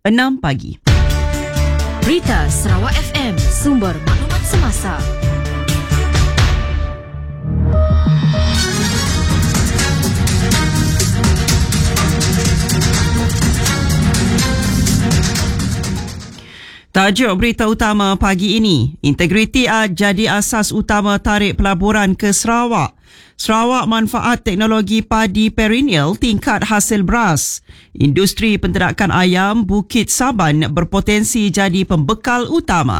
6 pagi. Berita Sarawak FM, sumber maklumat semasa. Tajuk berita utama pagi ini, integriti jadi asas utama tarik pelaburan ke Sarawak. Sarawak manfaat teknologi padi perennial tingkat hasil beras. Industri penternakan ayam Bukit Saban berpotensi jadi pembekal utama.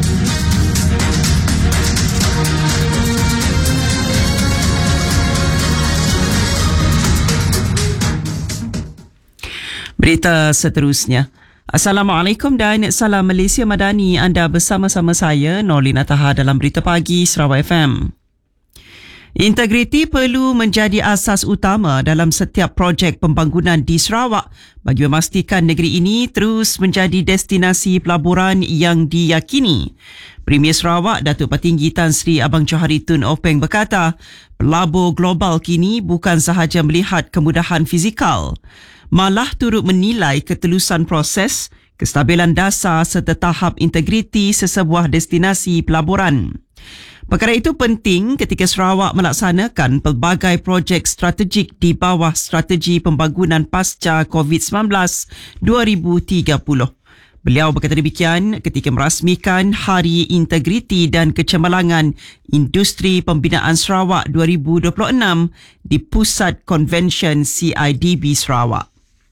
Berita seterusnya. Assalamualaikum dan salam Malaysia Madani. Anda bersama-sama saya, Norlina Taha dalam Berita Pagi Sarawak FM. Integriti perlu menjadi asas utama dalam setiap projek pembangunan di Sarawak bagi memastikan negeri ini terus menjadi destinasi pelaburan yang diyakini. Premier Sarawak Datuk Petinggi Tan Sri Abang Johari Tun Openg berkata, pelabur global kini bukan sahaja melihat kemudahan fizikal, malah turut menilai ketelusan proses, kestabilan dasar serta tahap integriti sesebuah destinasi pelaburan. Perkara itu penting ketika Sarawak melaksanakan pelbagai projek strategik di bawah strategi pembangunan pasca COVID-19 2030. Beliau berkata demikian ketika merasmikan Hari Integriti dan Kecemerlangan Industri Pembinaan Sarawak 2026 di Pusat Konvensyen CIDB Sarawak.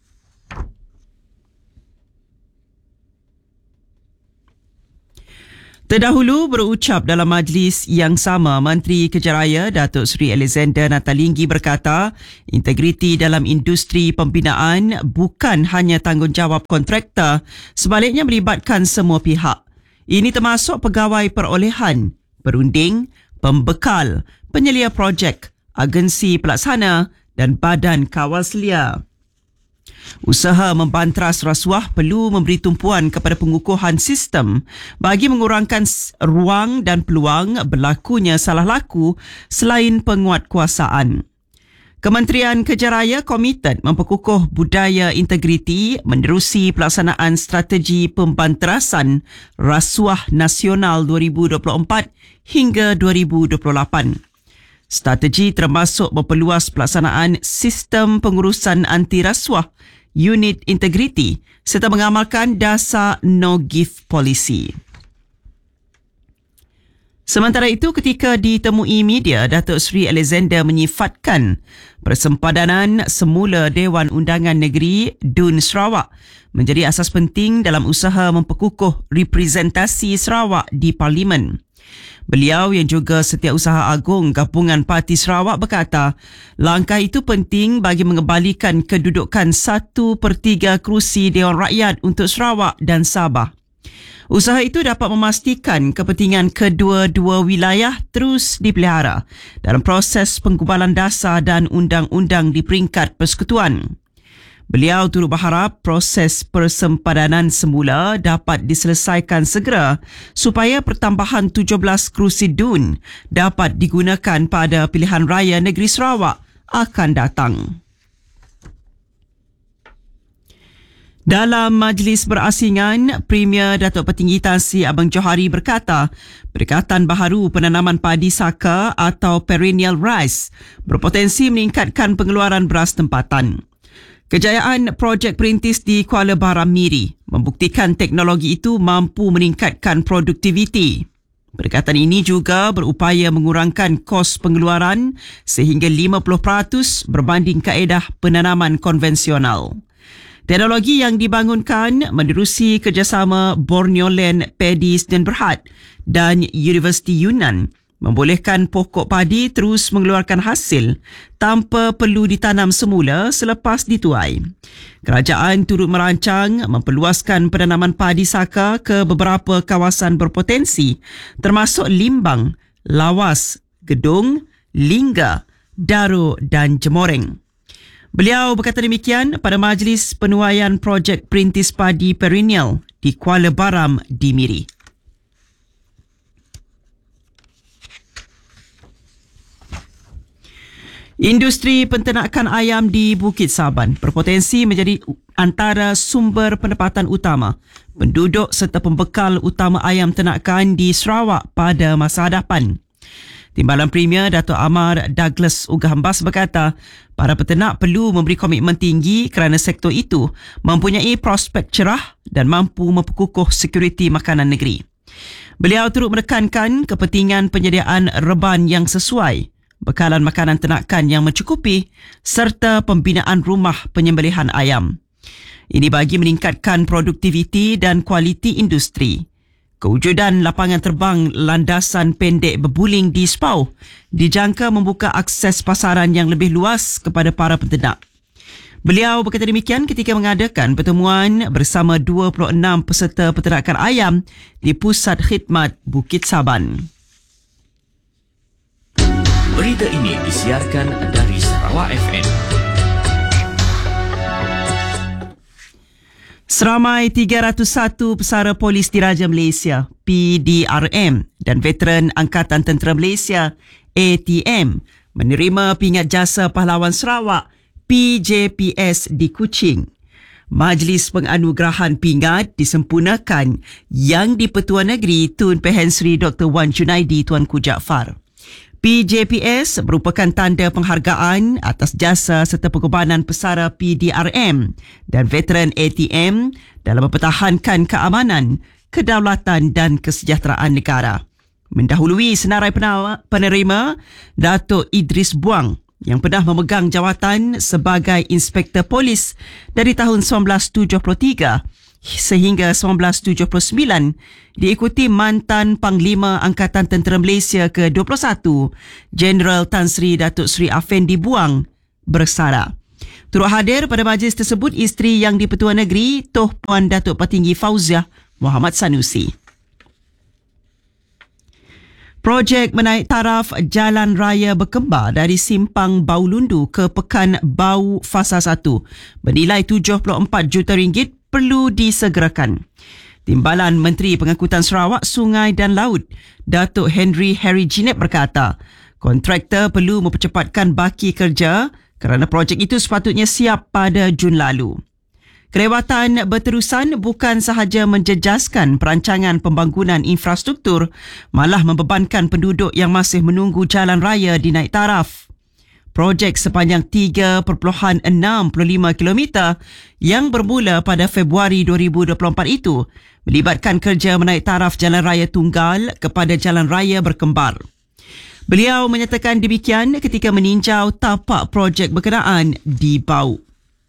Terdahulu berucap dalam majlis yang sama, Menteri Kejaraya Datuk Seri Alexander Natalinggi berkata, integriti dalam industri pembinaan bukan hanya tanggungjawab kontraktor, sebaliknya melibatkan semua pihak. Ini termasuk pegawai perolehan, perunding, pembekal, penyelia projek, agensi pelaksana dan badan kawal selia. Usaha membantras rasuah perlu memberi tumpuan kepada pengukuhan sistem bagi mengurangkan ruang dan peluang berlakunya salah laku selain penguatkuasaan. Kementerian Kejaraya komited memperkukuh budaya integriti menerusi pelaksanaan strategi pembantrasan rasuah nasional 2024 hingga 2028. Strategi termasuk memperluas pelaksanaan sistem pengurusan anti rasuah, unit integriti serta mengamalkan dasar no-gift policy. Sementara itu, ketika ditemui media, Datuk Seri Alexander menyifatkan persempadanan semula Dewan Undangan Negeri DUN Sarawak menjadi asas penting dalam usaha memperkukuh representasi Sarawak di Parlimen. Beliau yang juga Setiausaha Agung Gabungan Parti Sarawak berkata, langkah itu penting bagi mengembalikan kedudukan 1/3 kerusi Dewan Rakyat untuk Sarawak dan Sabah. Usaha itu dapat memastikan kepentingan kedua-dua wilayah terus dipelihara dalam proses penggubalan dasar dan undang-undang di peringkat persekutuan. Beliau turut berharap proses persempadanan semula dapat diselesaikan segera supaya pertambahan 17 kerusi DUN dapat digunakan pada pilihan raya negeri Sarawak akan datang. Dalam majlis berasingan, Premier Datuk Petinggi Tan Sri Abang Johari berkata, pendekatan baharu penanaman padi saka atau perennial rice berpotensi meningkatkan pengeluaran beras tempatan. Kejayaan projek perintis di Kuala Baram Miri membuktikan teknologi itu mampu meningkatkan produktiviti. Pendekatan ini juga berupaya mengurangkan kos pengeluaran sehingga 50% berbanding kaedah penanaman konvensional. Teknologi yang dibangunkan menerusi kerjasama Borneo Land Paddy dan Berhad dan Universiti Yunnan membolehkan pokok padi terus mengeluarkan hasil tanpa perlu ditanam semula selepas dituai. Kerajaan turut merancang memperluaskan penanaman padi saka ke beberapa kawasan berpotensi termasuk Limbang, Lawas, Gedung, Lingga, Daro dan Jemoreng. Beliau berkata demikian pada majlis penuaian projek perintis padi perennial di Kuala Baram di Miri. Industri penternakan ayam di Bukit Saban berpotensi menjadi antara sumber pendapatan utama penduduk serta pembekal utama ayam ternakan di Sarawak pada masa hadapan. Timbalan Premier Dato' Amar Douglas Ugahambas berkata, para peternak perlu memberi komitmen tinggi kerana sektor itu mempunyai prospek cerah dan mampu memperkukuh sekuriti makanan negeri. Beliau turut menekankan kepentingan penyediaan reban yang sesuai, bekalan makanan ternakan yang mencukupi serta pembinaan rumah penyembelihan ayam. Ini bagi meningkatkan produktiviti dan kualiti industri. Kewujudan lapangan terbang landasan pendek berbuling di Spau dijangka membuka akses pasaran yang lebih luas kepada para peternak. Beliau berkata demikian ketika mengadakan pertemuan bersama 26 peserta peternakan ayam di Pusat Khidmat Bukit Saban. Berita ini disiarkan dari Sarawak FM. Seramai 301 pesara polis Diraja Malaysia (PDRM) dan veteran Angkatan Tentera Malaysia (ATM) menerima pingat jasa pahlawan Sarawak PJPS di Kuching. Majlis penganugerahan pingat disempurnakan yang di-Pertuan Negeri Tun Pehen Sri Dr. Wan Junaidi Tuanku Jaafar. PJPS merupakan tanda penghargaan atas jasa serta pengorbanan pesara PDRM dan veteran ATM dalam mempertahankan keamanan, kedaulatan dan kesejahteraan negara. Mendahului senarai penerima, Datuk Idris Buang yang pernah memegang jawatan sebagai Inspektor Polis dari tahun 1973 sehingga 1979, diikuti mantan Panglima Angkatan Tentera Malaysia ke-21, Jeneral Tan Sri Datuk Sri Afendi Buang bersara. Turut hadir pada majlis tersebut isteri Yang di-Pertuan Negeri, Toh Puan Datuk Patinggi Fauziah Muhammad Sanusi. Projek menaik taraf Jalan Raya Berkembar dari Simpang Bau Lundu ke Pekan Bau Fasa 1 bernilai RM74 juta perlu disegerakan. Timbalan Menteri Pengangkutan Sarawak, Sungai dan Laut, Datuk Henry Harry Jinet berkata, kontraktor perlu mempercepatkan baki kerja kerana projek itu sepatutnya siap pada Jun lalu. Kelewatan berterusan bukan sahaja menjejaskan perancangan pembangunan infrastruktur, malah membebankan penduduk yang masih menunggu jalan raya dinaik taraf. Projek sepanjang 3.65 km yang bermula pada Februari 2024 itu melibatkan kerja menaik taraf jalan raya tunggal kepada jalan raya berkembar. Beliau menyatakan demikian ketika meninjau tapak projek berkenaan di Bau.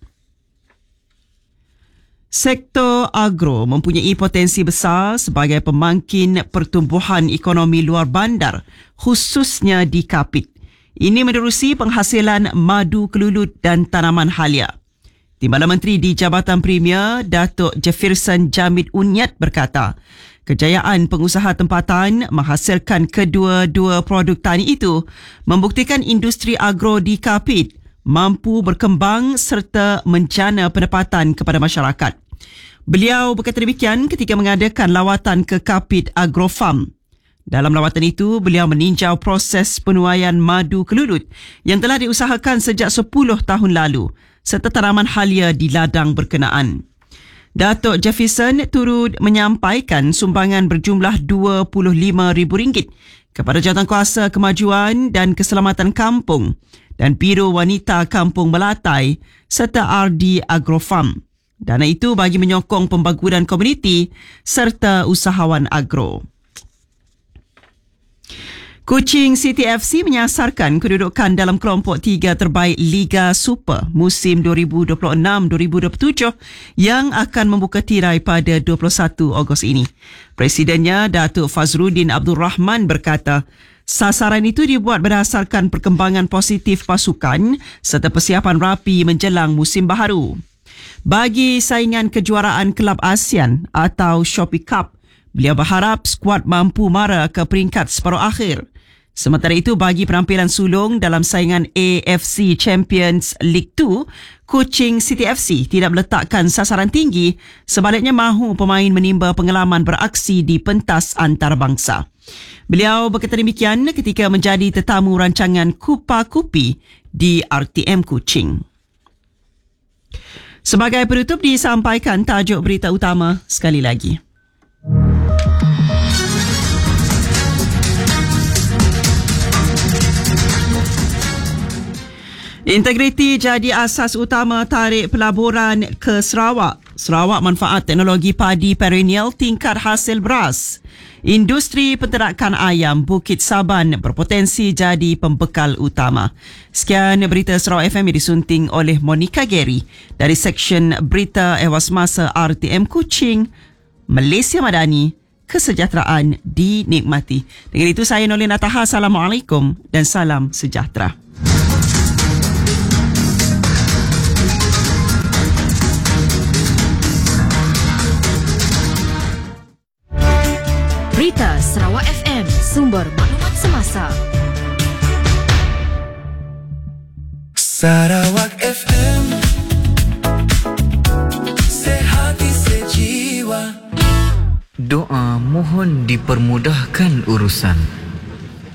Sektor agro mempunyai potensi besar sebagai pemangkin pertumbuhan ekonomi luar bandar, khususnya di Kapit. Ini menerusi penghasilan madu kelulut dan tanaman halia. Timbalan Menteri di Jabatan Premier, Datuk Jefferson Jamid Unyat berkata, kejayaan pengusaha tempatan menghasilkan kedua-dua produk tani itu membuktikan industri agro di Kapit mampu berkembang serta menjana pendapatan kepada masyarakat. Beliau berkata demikian ketika mengadakan lawatan ke Kapit Agro Farm. Dalam lawatan itu, beliau meninjau proses penuaian madu kelulut yang telah diusahakan sejak 10 tahun lalu serta tanaman halia di ladang berkenaan. Datuk Jefferson turut menyampaikan sumbangan berjumlah RM25,000 kepada Jawatankuasa Kemajuan dan Keselamatan Kampung dan Biro Wanita Kampung Melatai serta RD Agrofarm. Dana itu bagi menyokong pembangunan komuniti serta usahawan agro. Kuching City FC menyasarkan kedudukan dalam kelompok 3 terbaik Liga Super musim 2026-2027 yang akan membuka tirai pada 21 Ogos ini. Presidennya Datuk Fazruddin Abdul Rahman berkata, sasaran itu dibuat berdasarkan perkembangan positif pasukan serta persiapan rapi menjelang musim baharu. Bagi saingan kejuaraan Kelab ASEAN atau Shopee Cup, beliau berharap skuad mampu mara ke peringkat separuh akhir. Sementara itu, bagi penampilan sulung dalam saingan AFC Champions League 2, Kuching City FC tidak meletakkan sasaran tinggi, sebaliknya mahu pemain menimba pengalaman beraksi di pentas antarabangsa. Beliau berkata demikian ketika menjadi tetamu rancangan Kupa Kupi di RTM Kuching. Sebagai penutup, disampaikan tajuk berita utama sekali lagi. Integriti jadi asas utama tarik pelaburan ke Sarawak. Sarawak manfaat teknologi padi perennial tingkat hasil beras. Industri penterakan ayam Bukit Saban berpotensi jadi pembekal utama. Sekian berita Sarawak FM yang disunting oleh Monica Gary dari Seksyen Berita Ewas Masa RTM Kuching, Malaysia Madani. Kesejahteraan dinikmati. Dengan itu saya Nolin Ataha. Assalamualaikum dan salam sejahtera. Berita Sarawak FM, sumber maklumat semasa. Sarawak FM, sehati sejiwa. Doa mohon dipermudahkan urusan.